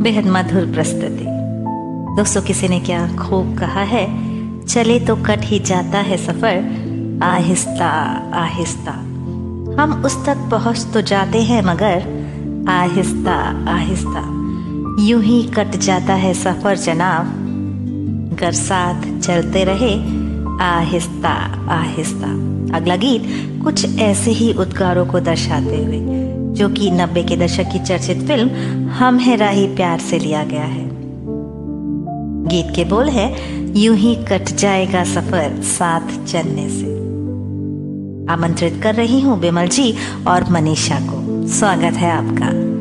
बेहद मधुर प्रस्तुति। दोस्तों, किसी ने क्या खूब कहा है, चले तो कट ही जाता है सफर, आहिस्ता आहिस्ता हम उस तक पहुंच तो जाते हैं, मगर आहिस्ता आहिस्ता यूं ही कट जाता है सफर जनाब, गर साथ चलते रहे आहिस्ता आहिस्ता। अगला गीत कुछ ऐसे ही उद्गारों को दर्शाते हुए, जो कि 90 के दशक की चर्चित फिल्म हम हैं राही प्यार से लिया गया है। गीत के बोल है, यूं ही कट जाएगा सफर साथ चलने से। आमंत्रित कर रही हूं बिमल जी और मनीषा को। स्वागत है आपका।